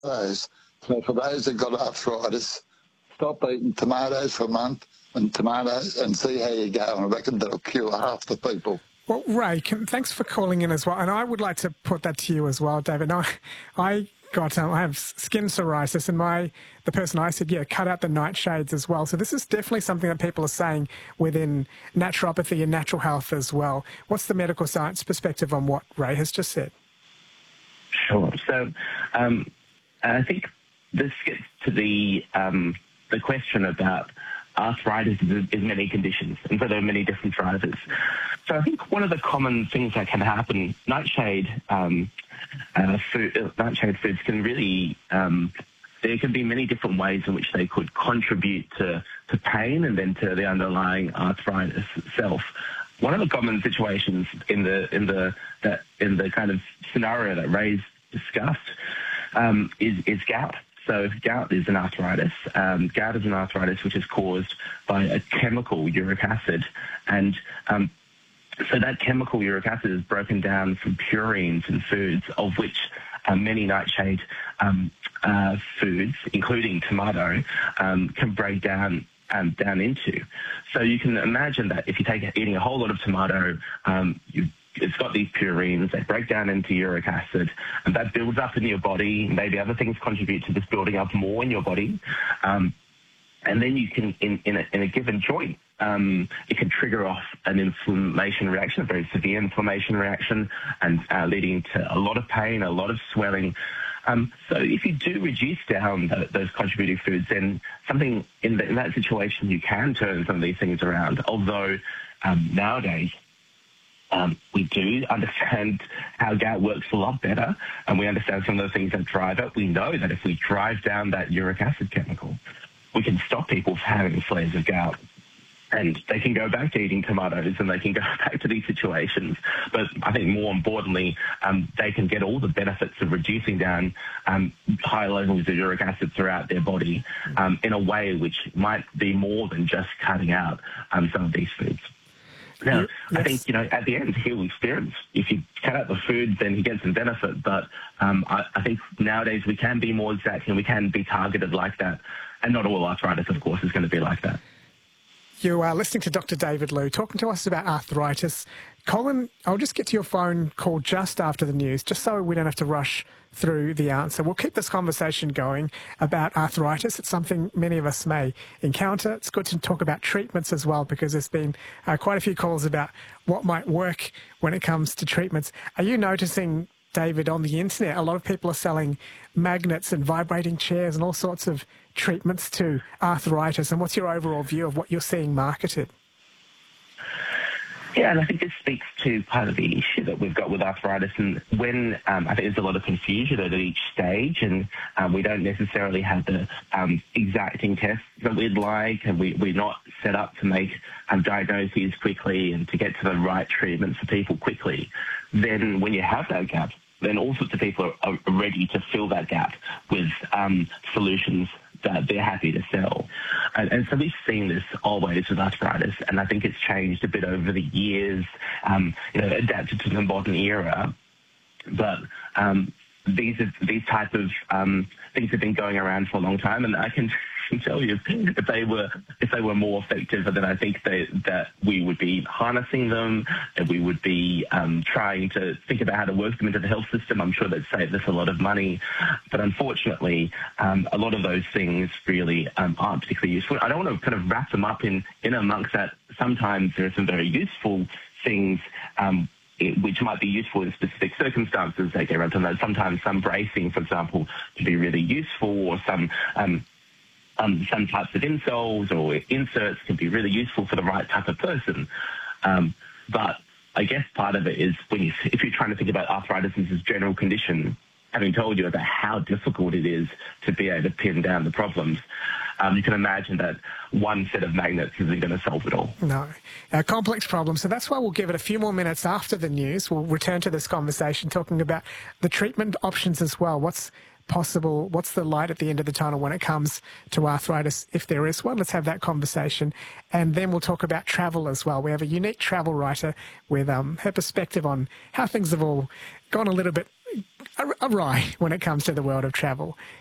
those. So for those that got arthritis, stop eating tomatoes for a month and tomatoes and see how you go. And I reckon that'll cure half the people. Well, Ray, thanks for calling in as well. And I would like to put that to you as well, David. I have skin psoriasis, and the person I said, cut out the nightshades as well. So this is definitely something that people are saying within naturopathy and natural health as well. What's the medical science perspective on what Ray has just said? Sure. So I think this gets to the question about arthritis is many conditions, and so there are many different drivers. So I think one of the common things that can happen, nightshade foods can really, there can be many different ways in which they could contribute to pain and then to the underlying arthritis itself. One of the common situations in the kind of scenario that Ray's discussed is gout. So gout is an arthritis. Gout is an arthritis which is caused by a chemical, uric acid, and so that chemical uric acid is broken down from purines in foods, of which many nightshade foods, including tomato, can break down into. So you can imagine that if you eating a whole lot of tomato, it's got these purines, they break down into uric acid, and that builds up in your body. Maybe other things contribute to this building up more in your body. And then you can, in a given joint, it can trigger off an inflammation reaction, a very severe inflammation reaction, and leading to a lot of pain, a lot of swelling. So if you do reduce down those contributing foods, then something in that situation, you can turn some of these things around. Although nowadays, we do understand how gout works a lot better, and we understand some of the things that drive it. We know that if we drive down that uric acid chemical, we can stop people from having flares of gout. And they can go back to eating tomatoes, and they can go back to these situations. But I think more importantly, they can get all the benefits of reducing down high levels of uric acid throughout their body in a way which might be more than just cutting out some of these foods. Now, yes. I think, at the end, he'll experience. If you cut out the food, then he gets some benefit. But I think nowadays we can be more exact and we can be targeted like that. And not all arthritis, of course, is going to be like that. You are listening to Dr. David Liu talking to us about arthritis. Colin, I'll just get to your phone call just after the news, just so we don't have to rush through the answer. We'll keep this conversation going about arthritis. It's something many of us may encounter. It's good to talk about treatments as well, because there's been quite a few calls about what might work when it comes to treatments. Are you noticing, David, on the internet, a lot of people are selling magnets and vibrating chairs and all sorts of treatments to arthritis? And what's your overall view of what you're seeing marketed? Yeah, and I think this speaks to part of the issue that we've got with arthritis. And when I think there's a lot of confusion at each stage, and we don't necessarily have the exacting tests that we'd like, and we're not set up to make diagnoses quickly and to get to the right treatments for people quickly, then when you have that gap, then all sorts of people are ready to fill that gap with solutions that they're happy to sell. And so we've seen this always with arthritis, and I think it's changed a bit over the years, adapted to the modern era. But these type of things have been going around for a long time, and I can tell you if they were more effective, then I think that we would be harnessing them, and we would be trying to think about how to work them into the health system. I'm sure they'd save us a lot of money, but unfortunately, a lot of those things really aren't particularly useful. I don't want to kind of wrap them up in amongst that. Sometimes there are some very useful things which might be useful in specific circumstances. They get around to that. Sometimes some bracing, for example, can be really useful, or some types of insoles or inserts can be really useful for the right type of person. But I guess part of it is if you're trying to think about arthritis as a general condition, having told you about how difficult it is to be able to pin down the problems, you can imagine that one set of magnets isn't going to solve it all. No. A complex problem. So that's why we'll give it a few more minutes after the news. We'll return to this conversation talking about the treatment options as well. What's possible? What's the light at the end of the tunnel when it comes to arthritis, if there is one? Let's have that conversation. And then we'll talk about travel as well. We have a unique travel writer with her perspective on how things have all gone a little bit awry when it comes to the world of travel.